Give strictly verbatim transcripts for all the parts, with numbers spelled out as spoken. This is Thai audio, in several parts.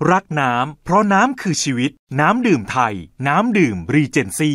รักน้ำเพราะน้ำคือชีวิตน้ำดื่มไทยน้ำดื่มรีเจนซี่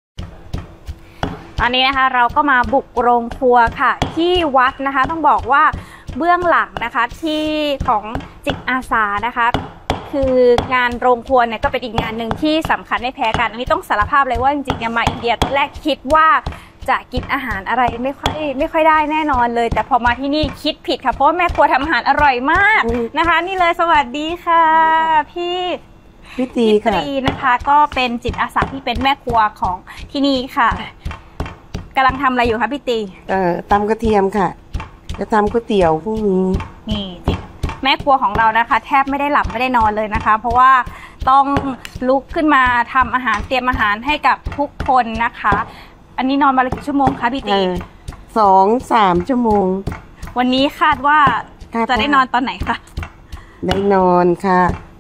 ตอนนี้นะคะเราก็มาบุกโรงครัวค่ะที่วัดนะคะต้องบอกว่าเบื้องหลังนะคะที่ของจิตอาสานะคะคืองานโรงครัวเนี่ยก็เป็นอีกงานหนึ่งที่สำคัญไม่แพ้กันอันนี้ต้องสารภาพเลยว่าจริงๆเนี่ยมาอินเดียตอนแรกคิดว่าจะกินอาหารอะไรไม่ค่อยไม่ค่อยได้แน่นอนเลยแต่พอมาที่นี่คิดผิดค่ะเพราะว่าแม่ครัวทำอาหารอร่อยมากนะคะนี่เลยสวัสดีค่ะพี่พี่ตีค่ะพี่ตีนะคะก็เป็นจิตอาสาที่เป็นแม่ครัวของที่นี่ค่ะกำลังทำอะไรอยู่คะพี่ตีเอ่อตำกระเทียมค่ะจะทำก๋วยเตี๋ยวพรุ่งนี้นี่แม่ครัวของเรานะคะแทบไม่ได้หลับไม่ได้นอนเลยนะคะเพราะว่าต้องลุกขึ้นมาทำอาหารเตรียมอาหารให้กับทุกคนนะคะอันนี้นอนวันละกี่ชั่วโมงคะพี่ตีสองสามชั่วโมงวันนี้คาดว่าจะได้นอนตอนไหนคะได้นอนค่ะ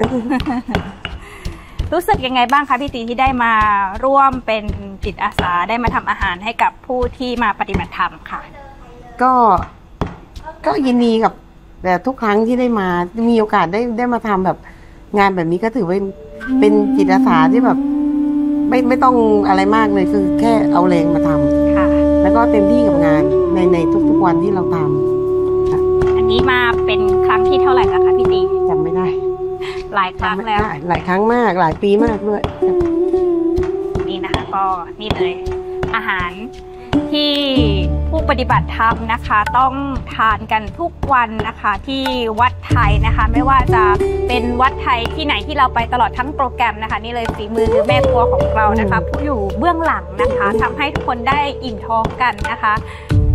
รู้สึกยังไงบ้างคะพี่ตีที่ได้มาร่วมเป็นจิตอาสาได้มาทำอาหารให้กับผู้ที่มาปฏิบัติธรรมค่ะก็ก็ยินดีกับแต่ทุกครั้งที่ได้มามีโอกาสได้ได้มาทำแบบงานแบบนี้ก็ถือว่าเป็นจิตอาสาที่แบบไม่ไม่ต้องอะไรมากเลยคือแค่เอาแรงมาทำค่ะแล้วก็เต็มที่กับงานในในทุกๆวันที่เราทำอันนี้มาเป็นครั้งที่เท่าไหร่แล้วคะพี่ตีจำไม่ได้หลายครั้งแล้วหลายครั้งมากหลายปีมากด้วยนี่นะคะก็นี่เลยอาหารที่ผู้ปฏิบัติธรรมนะคะต้องทานกันทุกวันนะคะที่วัดไทยนะคะไม่ว่าจะเป็นวัดไทยที่ไหนที่เราไปตลอดทั้งโปรแกรมนะคะนี่เลยฝีมือแม่ครัวของเรานะคะผู้อยู่เบื้องหลังนะคะทำให้ทุกคนได้อิ่มท้องกันนะคะ